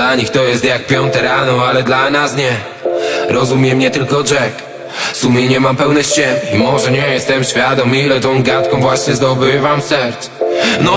Dla nich to jest jak 5 rano, ale dla nas nie. Rozumie mnie tylko Jack. Sumienie mam pełne ściem i może nie jestem świadom, ile tą gadką właśnie zdobywam serc. No